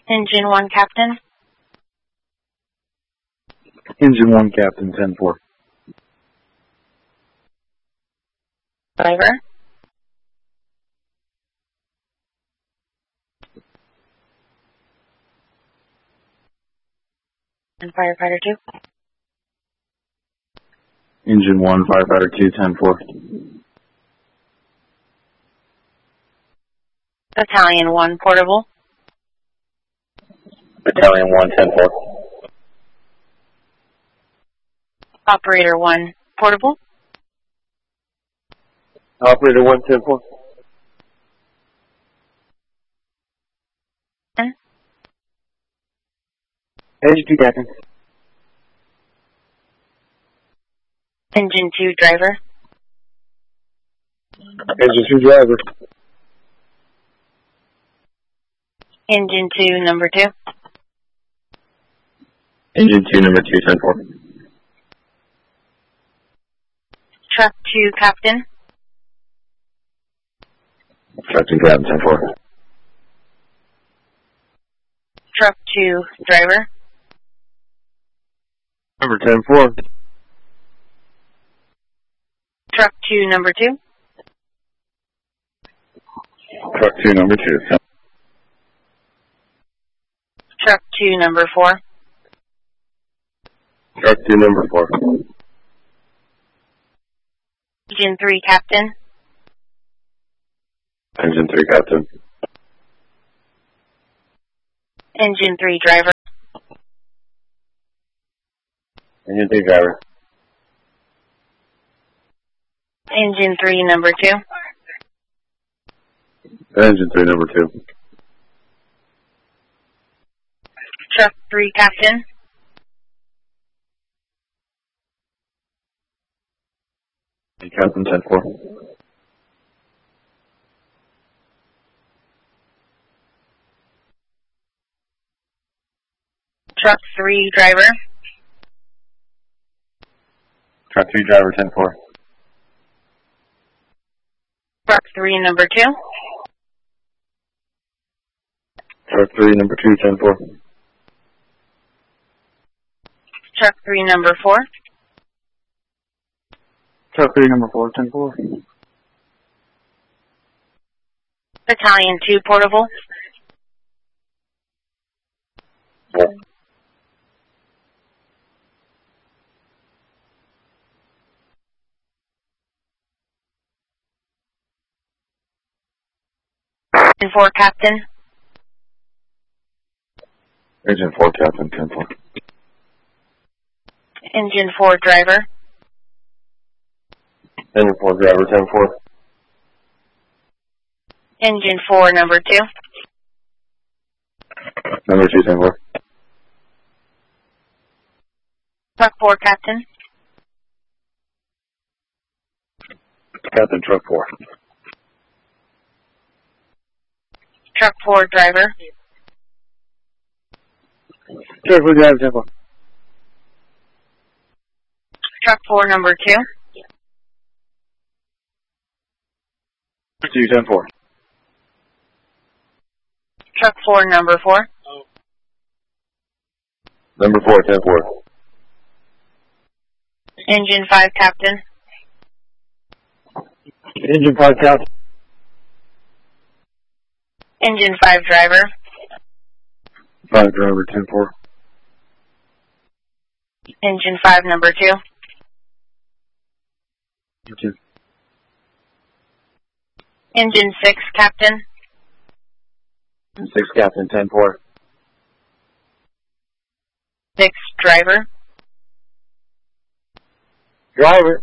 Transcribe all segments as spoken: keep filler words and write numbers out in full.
Engine one, Captain. Engine one, Captain, ten four. Driver. And firefighter two. Engine one, firefighter two, ten four. Battalion one, portable. Battalion one, ten four. Operator one, portable. Operator one, ten four. And Engine two, Captain. Engine two, driver. Engine two, driver. Engine two, number two. Engine two, number two, ten four. Truck two, Captain. Truck two, Captain, ten four. Truck two, driver. Number ten four. Truck two, number two. Truck two, number two. Truck two, number four. Truck two, number four. Engine three, Captain. Engine three, Captain. Engine three, driver. Engine three, driver. Engine three, number two. Engine three, number two. Truck three, Captain. Captain, ten four. Truck three, driver. Truck three, driver, ten four. Truck three, number two. Truck three, number two, ten four. Truck three, number four. Truck three, number four, ten four. Battalion two, portable. Yeah. Engine four, Captain. Engine four, Captain, ten four. Engine four, driver. Engine four, driver, ten four. Engine four, number two. Number two, ten four. Truck four, Captain. Captain, truck four. Truck four, driver. Truck four, driver, ten four. Truck four, number two. Two, ten four. Truck four, number four. Number four, ten four. Engine five, Captain. Engine five, Captain. Engine five, driver. Five, driver, ten four. Engine five, number two. Two. Engine six, Captain. Six, Captain, ten four. Six, driver. Driver.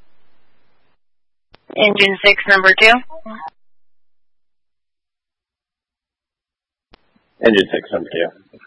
Engine six, number two. Engine six, number two.